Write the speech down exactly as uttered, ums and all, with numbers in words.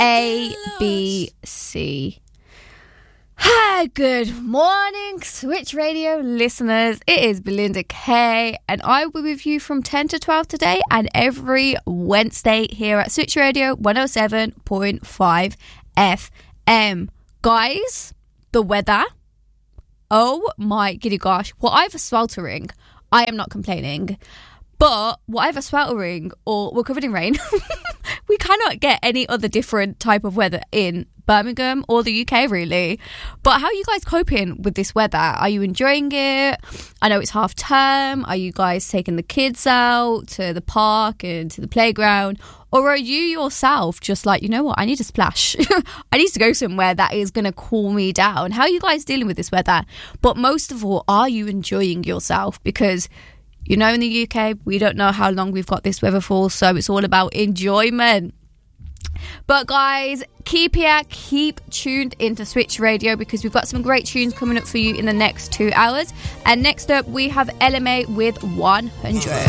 A, B, C. Hi, good morning, Switch Radio listeners. It is Belinda Kay, and I will be with you from ten to twelve today and every Wednesday here at Switch Radio one oh seven point five F M. Guys, the weather. Oh my giddy gosh. Whatever sweltering, I am not complaining. But whatever sweltering or we're covered in rain, we cannot get any other different type of weather in Birmingham or the U K really. But how are you guys coping with this weather? Are you enjoying it? I know it's half term. Are you guys taking the kids out to the park and to the playground? Or are you yourself just like, you know what, I need a splash. I need to go somewhere that is going to cool me down. How are you guys dealing with this weather? But most of all, are you enjoying yourself? Because you know, in the U K, we don't know how long we've got this weather for, so it's all about enjoyment. But guys, keep here, keep tuned into Switch Radio because we've got some great tunes coming up for you in the next two hours. And next up, we have L M A with one hundred.